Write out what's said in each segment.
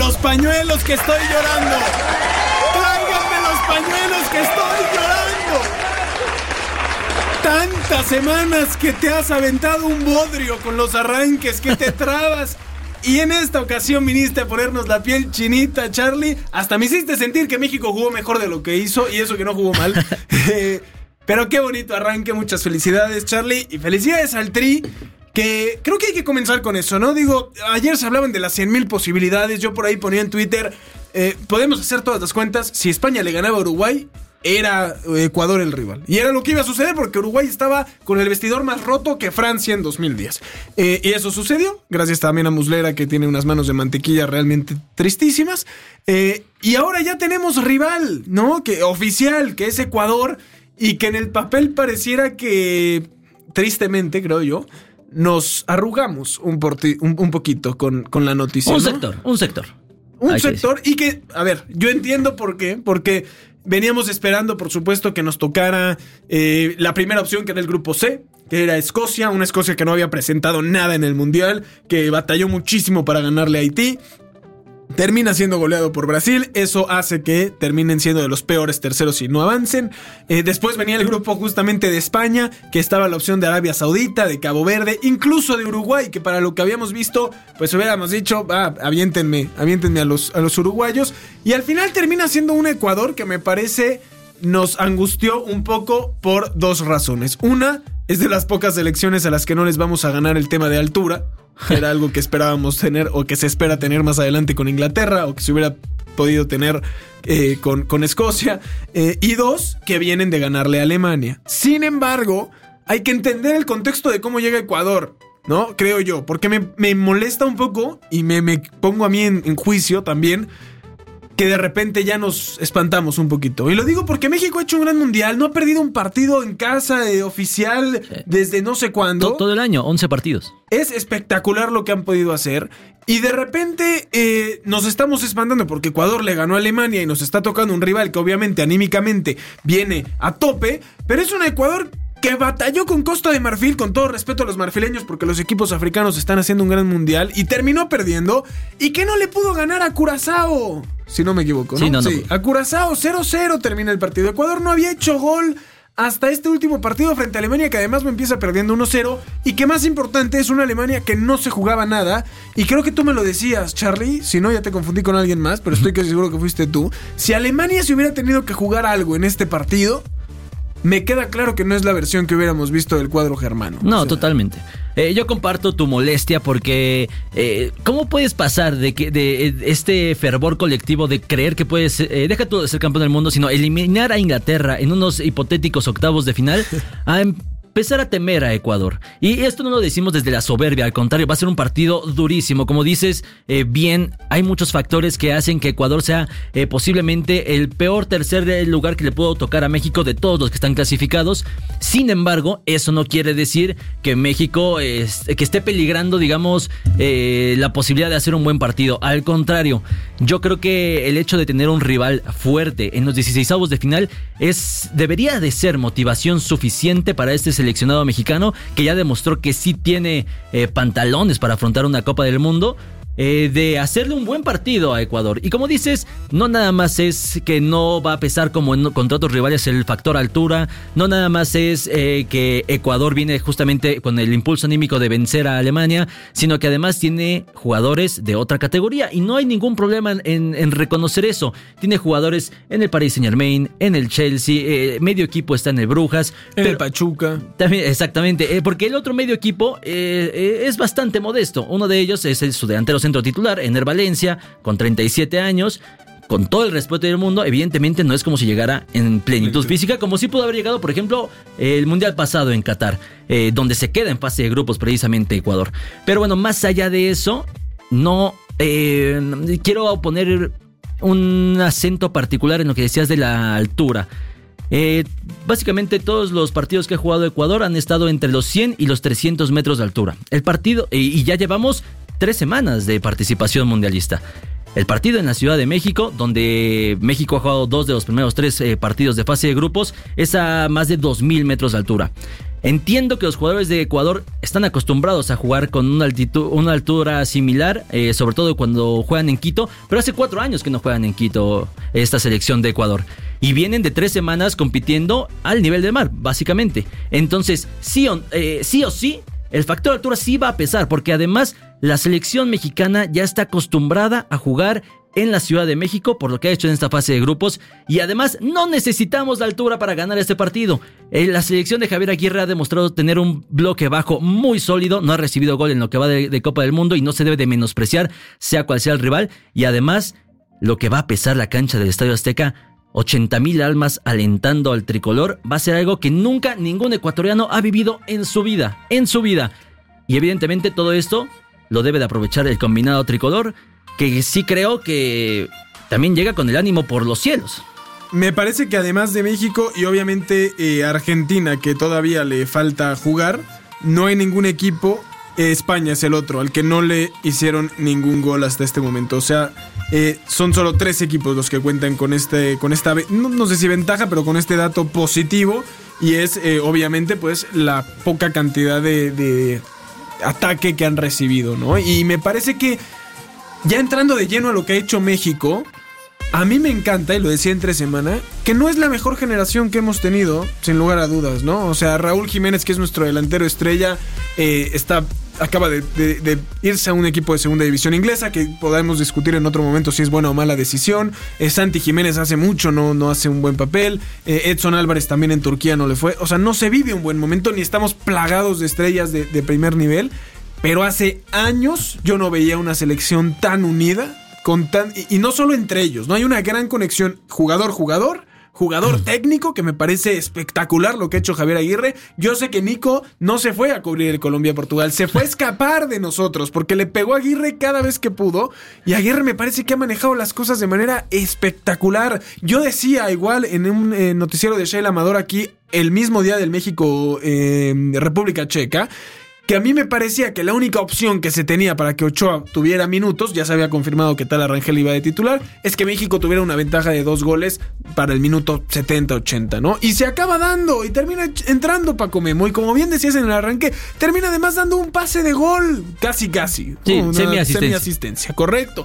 los pañuelos que estoy llorando. Tráiganme los pañuelos que estoy llorando. Tantas semanas que te has aventado un bodrio con los arranques, que te trabas. Y en esta ocasión viniste a ponernos la piel chinita, Charlie. Hasta me hiciste sentir que México jugó mejor de lo que hizo, y eso que no jugó mal. Pero qué bonito arranque, muchas felicidades, Charlie. Y felicidades al Tri, que creo que hay que comenzar con eso, ¿no? Digo, ayer se hablaban de las 100,000 posibilidades. Yo por ahí ponía en Twitter, podemos hacer todas las cuentas. Si España le ganaba a Uruguay, era Ecuador el rival. Y era lo que iba a suceder, porque Uruguay estaba con el vestidor más roto que Francia en 2010. Y eso sucedió, gracias también a Muslera, que tiene unas manos de mantequilla realmente tristísimas. Y ahora ya tenemos rival, ¿no? Que oficial, que es Ecuador, y que en el papel pareciera que, tristemente, creo yo, nos arrugamos un poquito con la noticia, Un ¿no? sector. Un sector, y que, a ver, yo entiendo por qué, porque veníamos esperando, por supuesto, que nos tocara la primera opción, que era el grupo C, que era Escocia, una Escocia que no había presentado nada en el Mundial, que batalló muchísimo para ganarle a Haití. Termina siendo goleado por Brasil. Eso hace que terminen siendo de los peores terceros y no avancen. Después venía el grupo justamente de España, que estaba la opción de Arabia Saudita, de Cabo Verde, incluso de Uruguay, que para lo que habíamos visto, pues hubiéramos dicho, aviéntenme a los uruguayos. Y al final termina siendo un Ecuador que me parece nos angustió un poco por dos razones. Una, es de las pocas selecciones a las que no les vamos a ganar el tema de altura. Era algo que esperábamos tener, o que se espera tener más adelante con Inglaterra, o que se hubiera podido tener con Escocia. Y dos, que vienen de ganarle a Alemania. Sin embargo, hay que entender el contexto de cómo llega Ecuador, ¿no? Creo yo, porque me molesta un poco, y me pongo a mí en juicio también, que de repente ya nos espantamos un poquito. Y lo digo porque México ha hecho un gran mundial, no ha perdido un partido en casa oficial desde no sé cuándo. Todo el año, 11 partidos. Es espectacular lo que han podido hacer. Y de repente nos estamos espantando porque Ecuador le ganó a Alemania y nos está tocando un rival que obviamente anímicamente viene a tope, pero es un Ecuador que batalló con Costa de Marfil, con todo respeto a los marfileños, porque los equipos africanos están haciendo un gran mundial, y terminó perdiendo, y que no le pudo ganar a Curazao, si no me equivoco, ¿no? Sí, a Curazao 0-0 termina el partido. Ecuador no había hecho gol hasta este último partido frente a Alemania, que además me empieza perdiendo 1-0, y que más importante, es una Alemania que no se jugaba nada. Y creo que tú me lo decías, Charlie, si no ya te confundí con alguien más, pero estoy casi seguro que fuiste tú. Si Alemania se hubiera tenido que jugar algo en este partido, me queda claro que no es la versión que hubiéramos visto del cuadro germano. No, totalmente. Yo comparto tu molestia porque ¿cómo puedes pasar de este fervor colectivo de creer que puedes, deja tú de ser campeón del mundo, sino eliminar a Inglaterra en unos hipotéticos octavos de final, a empezar a temer a Ecuador? Y esto no lo decimos desde la soberbia, al contrario, va a ser un partido durísimo. Como dices, bien, hay muchos factores que hacen que Ecuador sea posiblemente el peor tercer lugar que le pudo tocar a México de todos los que están clasificados. Sin embargo, eso no quiere decir que México que esté peligrando, digamos, la posibilidad de hacer un buen partido. Al contrario, yo creo que el hecho de tener un rival fuerte en los 16avos de final debería de ser motivación suficiente para este seleccionado mexicano, que ya demostró que sí tiene pantalones para afrontar una Copa del Mundo, de hacerle un buen partido a Ecuador. Y como dices, no nada más es que no va a pesar como contra otros rivales el factor altura, no nada más es que Ecuador viene justamente con el impulso anímico de vencer a Alemania, sino que además tiene jugadores de otra categoría, y no hay ningún problema en reconocer eso. Tiene jugadores en el Paris Saint-Germain, en el Chelsea, medio equipo está en el Brujas, en el Pachuca también, exactamente, porque el otro medio equipo es bastante modesto. Uno de ellos es su delantero centro titular, Ener Valencia, con 37 años. Con todo el respeto del mundo, evidentemente no es como si llegara en plenitud física, como si pudo haber llegado, por ejemplo, el Mundial pasado en Qatar, donde se queda en fase de grupos precisamente Ecuador. Pero bueno, más allá de eso, no quiero poner un acento particular en lo que decías de la altura. Básicamente todos los partidos que ha jugado Ecuador han estado entre los 100 y los 300 metros de altura. El partido, y ya llevamos 3 semanas de participación mundialista. El partido en la Ciudad de México, donde México ha jugado 2 de los primeros 3 partidos de fase de grupos, es a más de 2,000 metros de altura. Entiendo que los jugadores de Ecuador están acostumbrados a jugar con una altura similar, sobre todo cuando juegan en Quito, pero hace 4 años que no juegan en Quito esta selección de Ecuador. Y vienen de 3 semanas compitiendo al nivel del mar, básicamente. Entonces, sí o sí, el factor altura sí va a pesar, porque además la selección mexicana ya está acostumbrada a jugar en la Ciudad de México, por lo que ha hecho en esta fase de grupos, y además no necesitamos la altura para ganar este partido. La selección de Javier Aguirre ha demostrado tener un bloque bajo muy sólido, no ha recibido gol en lo que va de Copa del Mundo y no se debe de menospreciar, sea cual sea el rival, y además lo que va a pesar la cancha del Estadio Azteca, 80,000 almas alentando al tricolor, va a ser algo que nunca ningún ecuatoriano ha vivido en su vida, y evidentemente todo esto lo debe de aprovechar el combinado tricolor, que sí creo que también llega con el ánimo por los cielos. Me parece que además de México y obviamente Argentina, que todavía le falta jugar, no hay ningún equipo, España es el otro, al que no le hicieron ningún gol hasta este momento. O sea, son solo 3 equipos los que cuentan con esta, no sé si ventaja, pero con este dato positivo, y es obviamente pues la poca cantidad de ataque que han recibido, ¿no? Y me parece que ya entrando de lleno a lo que ha hecho México, a mí me encanta, y lo decía entre semana, que no es la mejor generación que hemos tenido, sin lugar a dudas, ¿no? O sea, Raúl Jiménez, que es nuestro delantero estrella, acaba de irse a un equipo de segunda división inglesa, que podemos discutir en otro momento si es buena o mala decisión. Santi Jiménez hace mucho no hace un buen papel. Edson Álvarez también en Turquía no le fue. O sea, no se vive un buen momento, ni estamos plagados de estrellas de primer nivel. Pero hace años yo no veía una selección tan unida, y no solo entre ellos, ¿no? Hay una gran conexión jugador técnico, que me parece espectacular lo que ha hecho Javier Aguirre. Yo sé que Nico no se fue a cubrir el Colombia-Portugal, se fue a escapar de nosotros, porque le pegó a Aguirre cada vez que pudo, y Aguirre me parece que ha manejado las cosas de manera espectacular. Yo decía igual en un noticiero de Sheila Amador aquí, el mismo día del México República Checa, que a mí me parecía que la única opción que se tenía para que Ochoa tuviera minutos, ya se había confirmado que Tala Rangel iba de titular, es que México tuviera una ventaja de 2 goles para el minuto 70-80, ¿no? Y se acaba dando, y termina entrando Paco Memo, y como bien decías en el arranque, termina además dando un pase de gol, casi. Sí, semi-asistencia, correcto.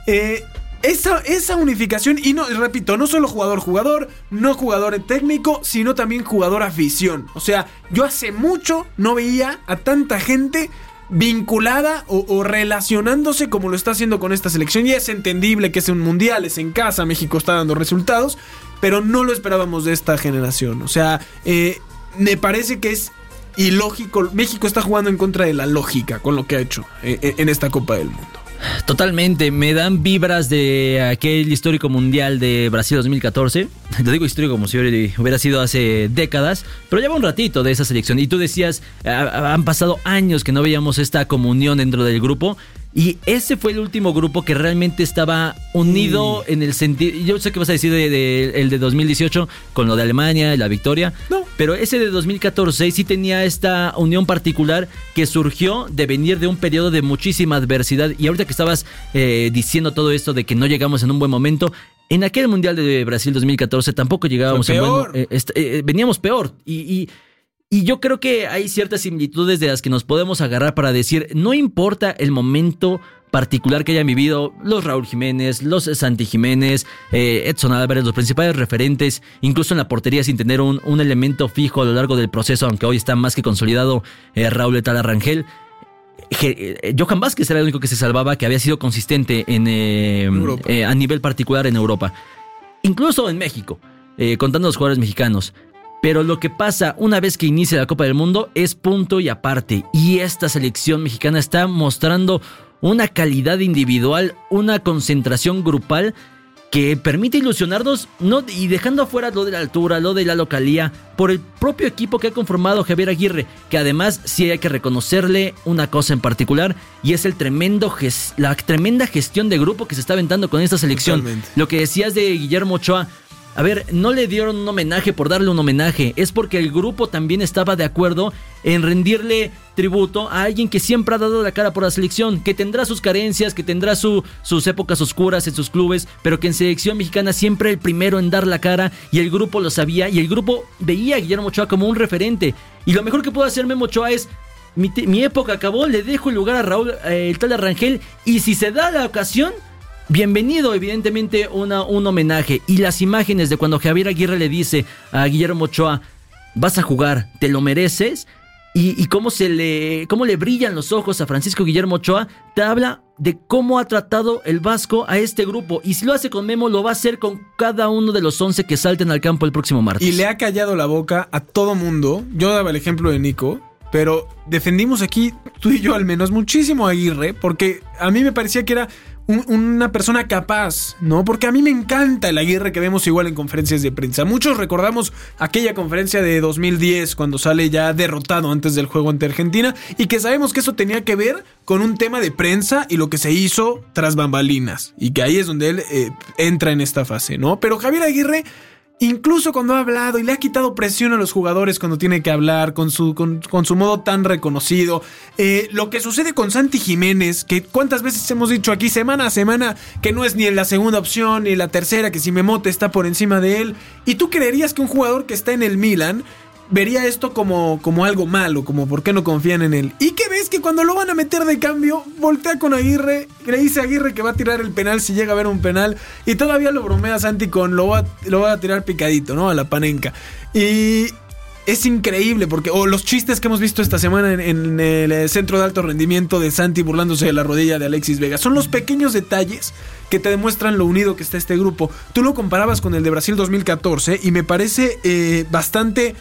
Esa unificación, y no, repito, no solo jugador, no jugador técnico, sino también jugador afición. O sea, yo hace mucho no veía a tanta gente vinculada o relacionándose como lo está haciendo con esta selección. Y es entendible que es un mundial, es en casa, México está dando resultados, pero no lo esperábamos de esta generación. O sea, me parece que es ilógico. México está jugando en contra de la lógica con lo que ha hecho en esta Copa del Mundo. Totalmente, me dan vibras de aquel histórico mundial de Brasil 2014. Te digo histórico como si hubiera sido hace décadas, pero lleva un ratito de esa selección. Y tú decías, han pasado años que no veíamos esta comunión dentro del grupo. Y ese fue el último grupo que realmente estaba unido en el sentido... Yo sé que vas a decir el de 2018 con lo de Alemania y la victoria. No. Pero ese de 2014 sí tenía esta unión particular que surgió de venir de un periodo de muchísima adversidad. Y ahorita que estabas diciendo todo esto de que no llegamos en un buen momento, en aquel Mundial de Brasil 2014 tampoco llegábamos en buen... veníamos peor. Y yo creo que hay ciertas similitudes de las que nos podemos agarrar para decir, no importa el momento particular que hayan vivido los Raúl Jiménez, los Santi Jiménez, Edson Álvarez, los principales referentes, incluso en la portería sin tener un elemento fijo a lo largo del proceso, aunque hoy está más que consolidado Raúl Tala Rangel. Johan Vázquez era el único que se salvaba, que había sido consistente a nivel particular en Europa. Incluso en México, contando los jugadores mexicanos. Pero lo que pasa una vez que inicia la Copa del Mundo es punto y aparte. Y esta selección mexicana está mostrando una calidad individual, una concentración grupal que permite ilusionarnos, y dejando afuera lo de la altura, lo de la localía, por el propio equipo que ha conformado Javier Aguirre, que además sí hay que reconocerle una cosa en particular, y es la tremenda gestión de grupo que se está aventando con esta selección. Totalmente. Lo que decías de Guillermo Ochoa, a ver, no le dieron un homenaje por darle un homenaje, es porque el grupo también estaba de acuerdo en rendirle tributo a alguien que siempre ha dado la cara por la selección, que tendrá sus carencias, que tendrá sus épocas oscuras en sus clubes, pero que en selección mexicana siempre el primero en dar la cara, y el grupo lo sabía, y el grupo veía a Guillermo Ochoa como un referente. Y lo mejor que puede hacer Memo Ochoa es: mi época acabó, le dejo el lugar a Raúl, el tal Rangel, y si se da la ocasión, bienvenido, evidentemente un homenaje. Y las imágenes de cuando Javier Aguirre le dice a Guillermo Ochoa: vas a jugar, te lo mereces, y cómo le brillan los ojos a Francisco Guillermo Ochoa, te habla de cómo ha tratado el Vasco a este grupo. Y si lo hace con Memo, lo va a hacer con cada uno de los 11 que salten al campo el próximo martes. Y le ha callado la boca a todo mundo. Yo daba el ejemplo de Nico, pero defendimos aquí, tú y yo al menos, muchísimo a Aguirre, porque a mí me parecía que era una persona capaz, ¿no? Porque a mí me encanta el Aguirre que vemos igual en conferencias de prensa. Muchos recordamos aquella conferencia de 2010 cuando sale ya derrotado antes del juego ante Argentina, y que sabemos que eso tenía que ver con un tema de prensa y lo que se hizo tras bambalinas, y que ahí es donde él entra en esta fase, ¿no? Pero Javier Aguirre, incluso cuando ha hablado y le ha quitado presión a los jugadores cuando tiene que hablar, con su modo tan reconocido, lo que sucede con Santi Jiménez, que cuántas veces hemos dicho aquí semana a semana que no es ni en la segunda opción ni en la tercera, que si Memote está por encima de él, y tú creerías que un jugador que está en el Milan vería esto como algo malo, como por qué no confían en él. ¿Y qué ves? Que cuando lo van a meter de cambio, voltea con Aguirre, le dice a Aguirre que va a tirar el penal si llega a haber un penal, y todavía lo bromea Santi con lo va a tirar picadito, ¿no? A la Panenka. Y es increíble porque, los chistes que hemos visto esta semana en el centro de alto rendimiento de Santi burlándose de la rodilla de Alexis Vega, son los pequeños detalles que te demuestran lo unido que está este grupo. Tú lo comparabas con el de Brasil 2014 y me parece bastante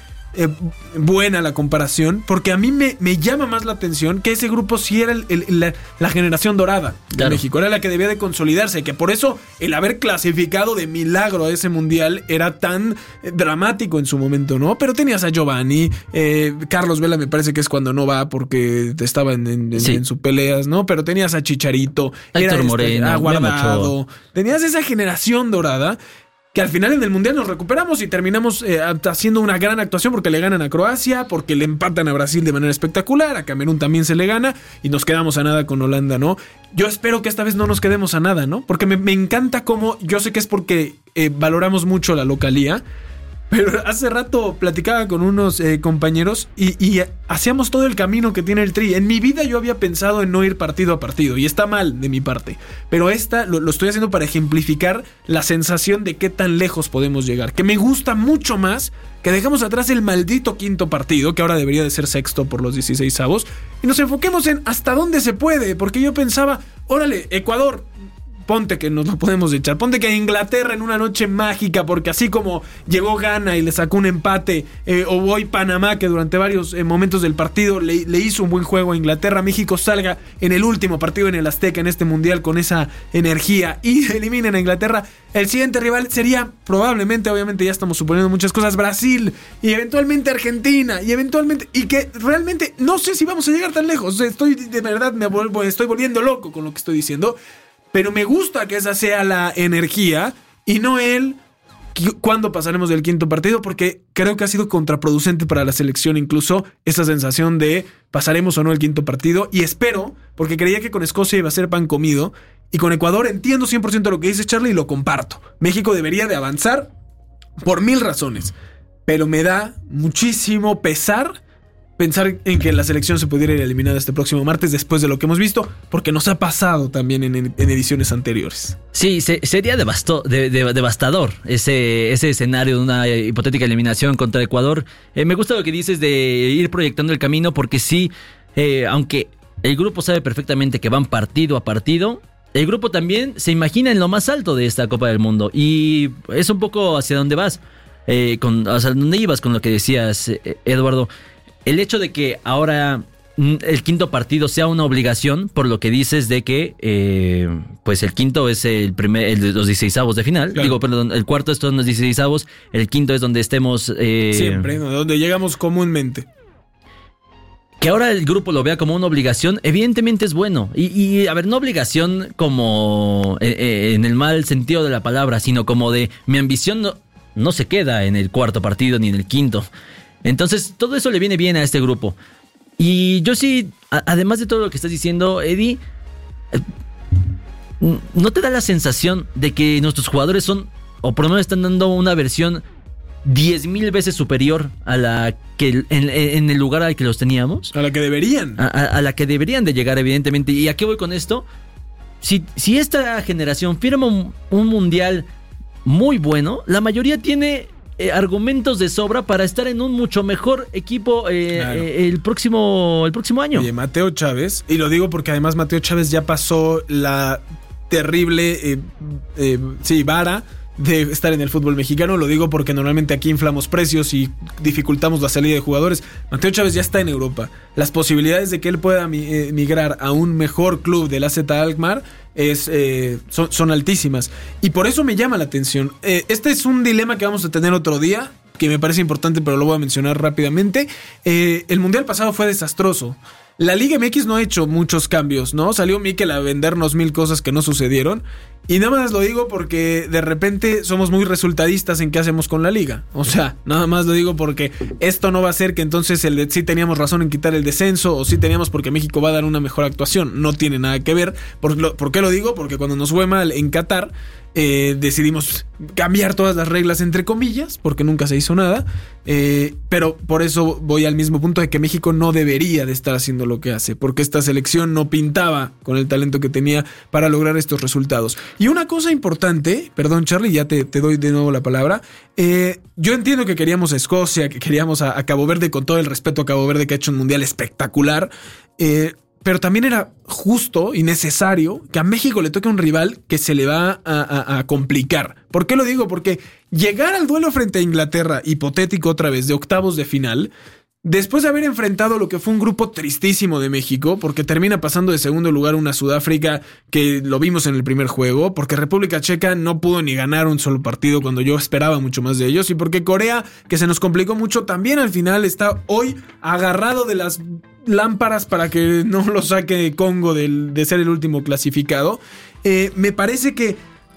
buena la comparación, porque a mí me llama más la atención que ese grupo sí era la generación dorada de México, era la que debía de consolidarse, que por eso el haber clasificado de milagro a ese mundial era tan dramático en su momento, ¿no? Pero tenías a Giovanni, Carlos Vela me parece que es cuando no va porque estaba en sus peleas, ¿no? Pero tenías a Chicharito, Héctor Moreno, a Guardado, tenías esa generación dorada, que al final en el Mundial nos recuperamos y terminamos haciendo una gran actuación, porque le ganan a Croacia, porque le empatan a Brasil de manera espectacular, a Camerún también se le gana, y nos quedamos a nada con Holanda, ¿no? Yo espero que esta vez no nos quedemos a nada, ¿no? Porque me encanta cómo, yo sé que es porque valoramos mucho la localía, pero hace rato platicaba con unos compañeros y hacíamos todo el camino que tiene el Tri. En mi vida yo había pensado en no ir partido a partido, y está mal de mi parte, pero lo estoy haciendo para ejemplificar la sensación de qué tan lejos podemos llegar, que me gusta mucho más que dejamos atrás el maldito quinto partido, que ahora debería de ser sexto por los 16avos, y nos enfoquemos en hasta dónde se puede, porque yo pensaba, órale, Ecuador, ponte que nos lo podemos echar, ponte que Inglaterra en una noche mágica, porque así como llegó Ghana y le sacó un empate, o hoy Panamá, que durante varios momentos del partido le hizo un buen juego a Inglaterra, México salga en el último partido en el Azteca en este mundial con esa energía y eliminen a Inglaterra. El siguiente rival sería probablemente, obviamente ya estamos suponiendo muchas cosas, Brasil, y eventualmente Argentina, y que realmente no sé si vamos a llegar tan lejos. Estoy de verdad, estoy volviendo loco con lo que estoy diciendo, pero me gusta que esa sea la energía y no cuándo pasaremos del quinto partido, porque creo que ha sido contraproducente para la selección incluso esa sensación de pasaremos o no el quinto partido. Y espero, porque creía que con Escocia iba a ser pan comido, y con Ecuador entiendo 100% lo que dice Charlie y lo comparto. México debería de avanzar por 1000 razones, pero me da muchísimo pesar pensar en que la selección se pudiera ir eliminada este próximo martes después de lo que hemos visto, porque nos ha pasado también en ediciones anteriores. Sí, sería devastador ese escenario de una hipotética eliminación contra Ecuador. Me gusta lo que dices de ir proyectando el camino, porque sí, aunque el grupo sabe perfectamente que van partido a partido, el grupo también se imagina en lo más alto de esta Copa del Mundo, y es un poco hacia dónde vas, hacia dónde ibas con lo que decías, Eduardo. El hecho de que ahora el quinto partido sea una obligación, por lo que dices de que pues el quinto es el de los 16avos de final. Claro. Digo, perdón, el cuarto es todos los 16avos, el quinto es donde estemos siempre, ¿no? Donde llegamos comúnmente. Que ahora el grupo lo vea como una obligación, evidentemente es bueno. Y a ver, no obligación como en el mal sentido de la palabra, sino como de mi ambición no se queda en el cuarto partido ni en el quinto. Entonces, todo eso le viene bien a este grupo. Y yo sí, además de todo lo que estás diciendo, Eddie, ¿no te da la sensación de que nuestros jugadores son, o por lo menos están dando una versión 10,000 veces superior a la que en el lugar al que los teníamos? A la que deberían. A la que deberían de llegar, evidentemente. ¿Y a qué voy con esto? Si esta generación firma un mundial muy bueno, la mayoría tiene argumentos de sobra para estar en un mucho mejor equipo claro. el próximo año. Oye, Mateo Chávez, y lo digo porque además Mateo Chávez ya pasó la terrible vara de estar en el fútbol mexicano. Lo digo porque normalmente aquí inflamos precios y dificultamos la salida de jugadores. Mateo Chávez ya está en Europa. Las posibilidades de que él pueda migrar a un mejor club del AZ Alkmaar son altísimas. Y por eso me llama la atención. Este es un dilema que vamos a tener otro día, que me parece importante, pero lo voy a mencionar rápidamente. El mundial pasado fue desastroso. La Liga MX no ha hecho muchos cambios, ¿no? Salió Mikel a vendernos 1000 cosas que no sucedieron. Y nada más lo digo porque de repente somos muy resultadistas en qué hacemos con la liga. O sea, nada más lo digo porque esto no va a ser que entonces sí teníamos razón en quitar el descenso, o sí teníamos porque México va a dar una mejor actuación. No tiene nada que ver. ¿Por qué lo digo? Porque cuando nos fue mal en Qatar, decidimos cambiar todas las reglas entre comillas, porque nunca se hizo nada, pero por eso voy al mismo punto de que México no debería de estar haciendo lo que hace, porque esta selección no pintaba con el talento que tenía para lograr estos resultados. Y una cosa importante, perdón Charlie, ya te doy de nuevo la palabra, yo entiendo que queríamos a Escocia, que queríamos a Cabo Verde, con todo el respeto a Cabo Verde, que ha hecho un mundial espectacular, pero también era justo y necesario que a México le toque un rival que se le va a complicar. ¿Por qué lo digo? Porque llegar al duelo frente a Inglaterra, hipotético otra vez, de octavos de final, después de haber enfrentado lo que fue un grupo tristísimo de México, porque termina pasando de segundo lugar una Sudáfrica que lo vimos en el primer juego, porque República Checa no pudo ni ganar un solo partido cuando yo esperaba mucho más de ellos, y porque Corea, que se nos complicó mucho, también al final está hoy agarrado de las lámparas para que no lo saque Congo de ser el último clasificado. Me parece que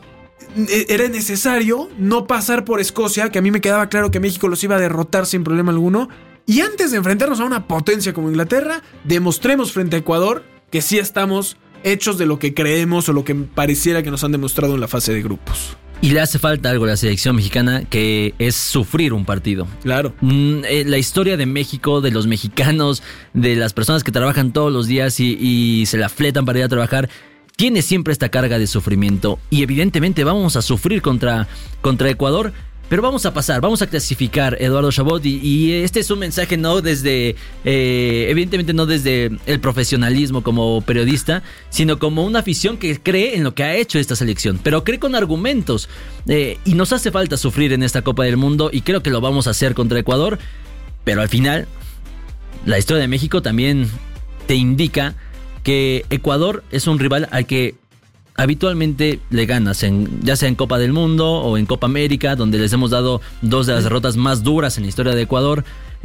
era necesario no pasar por Escocia, que a mí me quedaba claro que México los iba a derrotar sin problema alguno. Y antes de enfrentarnos a una potencia como Inglaterra, demostremos frente a Ecuador que sí estamos hechos de lo que creemos o lo que pareciera que nos han demostrado en la fase de grupos. Y le hace falta algo a la selección mexicana, que es sufrir un partido. Claro. La historia de México, de los mexicanos, de las personas que trabajan todos los días y se la fletan para ir a trabajar, tiene siempre esta carga de sufrimiento. Y evidentemente vamos a sufrir contra Ecuador. Pero vamos a pasar, vamos a clasificar, Eduardo Chabot, y este es un mensaje no desde, evidentemente no desde el profesionalismo como periodista, sino como una afición que cree en lo que ha hecho esta selección, pero cree con argumentos, y nos hace falta sufrir en esta Copa del Mundo, y creo que lo vamos a hacer contra Ecuador, pero al final, la historia de México también te indica que Ecuador es un rival al que habitualmente le ganas, ya sea en Copa del Mundo o en Copa América, donde les hemos dado 2 de las derrotas más duras en la historia de Ecuador.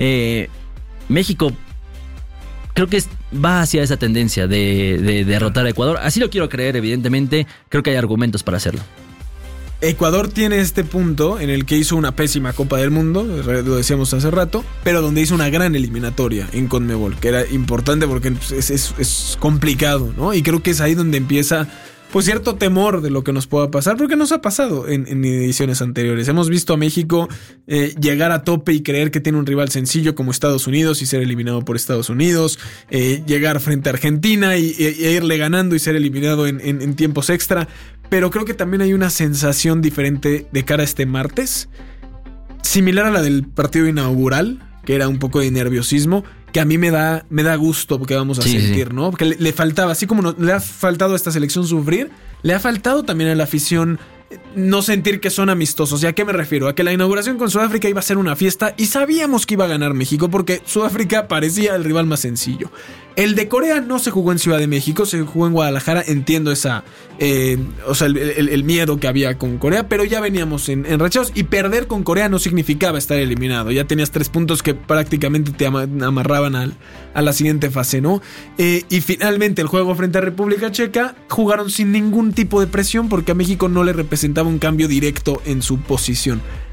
México creo que va hacia esa tendencia de derrotar a Ecuador. Así lo quiero creer, evidentemente. Creo que hay argumentos para hacerlo. Ecuador tiene este punto en el que hizo una pésima Copa del Mundo, lo decíamos hace rato, pero donde hizo una gran eliminatoria en CONMEBOL, que era importante porque es complicado, ¿no? Y creo que es ahí donde empieza pues cierto temor de lo que nos pueda pasar, porque nos ha pasado en ediciones anteriores. Hemos visto a México llegar a tope y creer que tiene un rival sencillo como Estados Unidos y ser eliminado por Estados Unidos, llegar frente a Argentina e irle ganando y ser eliminado en tiempos extra, pero creo que también hay una sensación diferente de cara a este martes, similar a la del partido inaugural, que era un poco de nerviosismo, que a mí me da gusto porque vamos a sentir, sí. ¿No? Porque le faltaba, así como le ha faltado a esta selección sufrir, le ha faltado también a la afición no sentir que son amistosos. ¿Y a qué me refiero? A que la inauguración con Sudáfrica iba a ser una fiesta y sabíamos que iba a ganar México porque Sudáfrica parecía el rival más sencillo. El de Corea no se jugó en Ciudad de México, se jugó en Guadalajara. Entiendo el miedo que había con Corea, pero ya veníamos en rechazos y perder con Corea no significaba estar eliminado. Ya tenías 3 puntos que prácticamente te amarraban a la siguiente fase, ¿no? Y finalmente el juego frente a República Checa jugaron sin ningún tipo de presión porque a México no le representaba un cambio directo en su posición.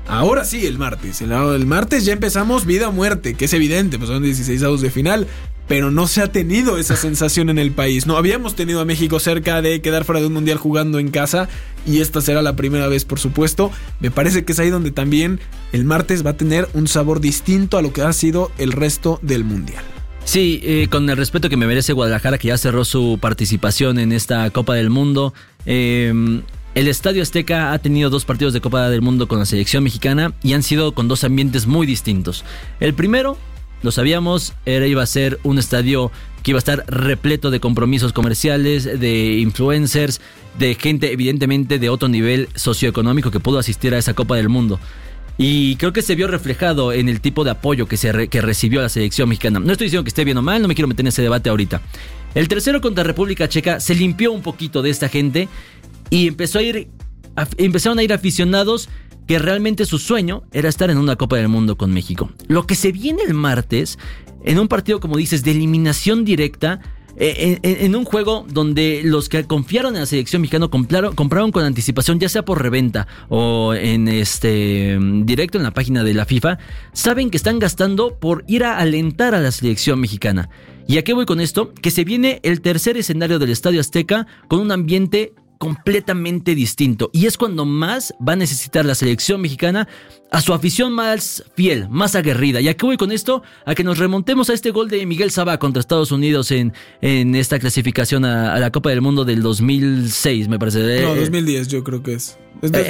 Ahora sí, el martes. El martes ya empezamos vida o muerte, que es evidente, pues son 16avos de final. Pero no se ha tenido esa sensación en el país. No habíamos tenido a México cerca de quedar fuera de un mundial jugando en casa. Y esta será la primera vez, por supuesto. Me parece que es ahí donde también el martes va a tener un sabor distinto a lo que ha sido el resto del mundial. Sí, con el respeto que me merece Guadalajara, que ya cerró su participación en esta Copa del Mundo. El Estadio Azteca ha tenido 2 partidos de Copa del Mundo con la selección mexicana y han sido con 2 ambientes muy distintos. El primero, lo sabíamos, iba a ser un estadio que iba a estar repleto de compromisos comerciales, de influencers, de gente evidentemente de otro nivel socioeconómico que pudo asistir a esa Copa del Mundo. Y creo que se vio reflejado en el tipo de apoyo que recibió la selección mexicana. No estoy diciendo que esté bien o mal, no me quiero meter en ese debate ahorita. El tercero contra República Checa se limpió un poquito de esta gente y empezaron a ir aficionados que realmente su sueño era estar en una Copa del Mundo con México. Lo que se viene el martes, en un partido, como dices, de eliminación directa, en un juego donde los que confiaron en la selección mexicana compraron con anticipación, ya sea por reventa o en directo en la página de la FIFA, saben que están gastando por ir a alentar a la selección mexicana. ¿Y a qué voy con esto? Que se viene el tercer escenario del Estadio Azteca con un ambiente completamente distinto, y es cuando más va a necesitar la selección mexicana a su afición más fiel, más aguerrida. ¿Y a qué voy con esto? A que nos remontemos a este gol de Miguel Sabá contra Estados Unidos en esta clasificación a la Copa del Mundo del 2006, me parece. No, 2010 yo creo que es.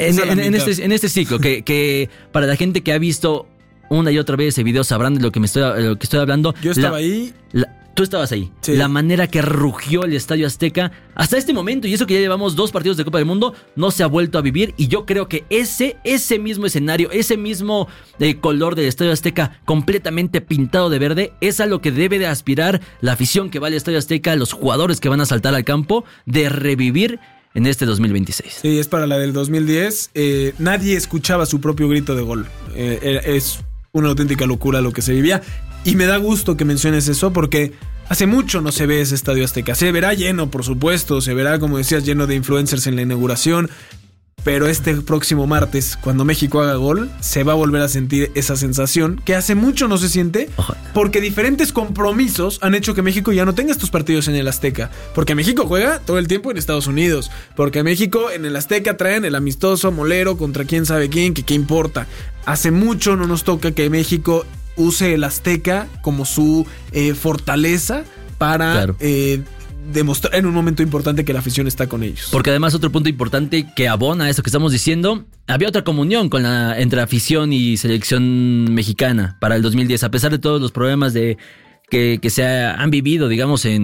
En este ciclo, que para la gente que ha visto una y otra vez ese video sabrán de lo que estoy hablando. Yo estaba ahí. Tú estabas ahí. Sí. La manera que rugió el Estadio Azteca hasta este momento, y eso que ya llevamos 2 partidos de Copa del Mundo, no se ha vuelto a vivir. Y yo creo que ese mismo escenario, ese mismo color del Estadio Azteca completamente pintado de verde, es a lo que debe de aspirar la afición que va al Estadio Azteca, los jugadores que van a saltar al campo, de revivir en este 2026. Sí, es para la del 2010. Nadie escuchaba su propio grito de gol. Es una auténtica locura lo que se vivía. Y me da gusto que menciones eso porque hace mucho no se ve ese Estadio Azteca. Se verá lleno, por supuesto, se verá, como decías, lleno de influencers en la inauguración. Pero este próximo martes, cuando México haga gol, se va a volver a sentir esa sensación que hace mucho no se siente. Porque diferentes compromisos han hecho que México ya no tenga estos partidos en el Azteca. Porque México juega todo el tiempo en Estados Unidos. Porque México en el Azteca traen el amistoso molero contra quién sabe quién, que qué importa. Hace mucho no nos toca que México use el Azteca como su fortaleza para demostrar en un momento importante que la afición está con ellos. Porque además otro punto importante que abona a esto que estamos diciendo, había otra comunión entre afición y selección mexicana para el 2010, a pesar de todos los problemas que se han vivido, digamos, a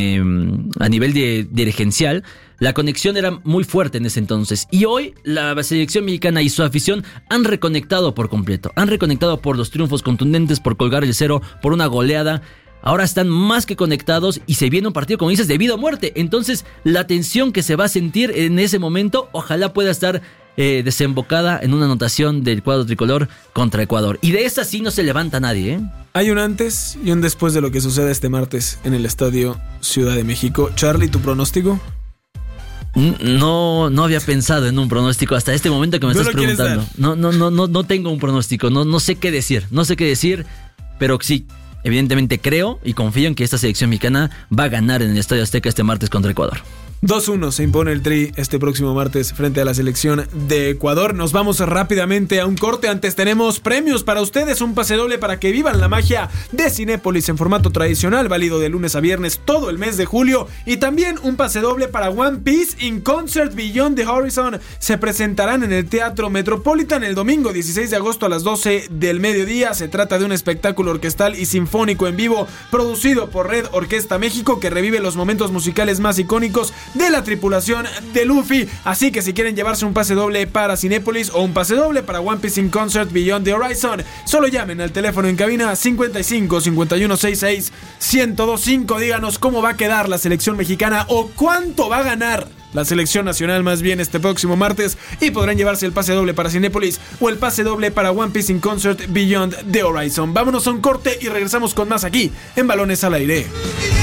nivel dirigencial. La conexión era muy fuerte en ese entonces. Y hoy la selección mexicana y su afición han reconectado por completo. Han reconectado por los triunfos contundentes, por colgar el 0, por una goleada. Ahora están más que conectados y se viene un partido, como dices, de vida o muerte. Entonces la tensión que se va a sentir en ese momento, ojalá pueda estar desembocada en una anotación del cuadro tricolor contra Ecuador. Y de esa sí no se levanta nadie, ¿eh? Hay un antes y un después de lo que suceda este martes en el Estadio Ciudad de México. Charlie, ¿tu pronóstico? No había pensado en un pronóstico hasta este momento que me estás preguntando. No tengo un pronóstico, no sé qué decir, pero sí, evidentemente creo y confío en que esta selección mexicana va a ganar en el Estadio Azteca este martes contra Ecuador. 2-1 se impone el Tri este próximo martes frente a la selección de Ecuador. Nos vamos rápidamente a un corte. Antes tenemos premios para ustedes, un pase doble para que vivan la magia de Cinépolis en formato tradicional, válido de lunes a viernes todo el mes de julio, y también un pase doble para One Piece in Concert Beyond the Horizon. Se presentarán en el Teatro Metropolitan el domingo 16 de agosto a las 12 del mediodía. Se trata de un espectáculo orquestal y sinfónico en vivo producido por Red Orquesta México, que revive los momentos musicales más icónicos de la tripulación de Luffy. Así que si quieren llevarse un pase doble para Cinépolis o un pase doble para One Piece in Concert Beyond the Horizon, solo llamen al teléfono en cabina 55 51 66 1025. Díganos cómo va a quedar la selección mexicana o cuánto va a ganar la selección nacional más bien este próximo martes, y podrán llevarse el pase doble para Cinépolis o el pase doble para One Piece in Concert Beyond the Horizon. Vámonos a un corte y regresamos con más aquí en Balones al Aire.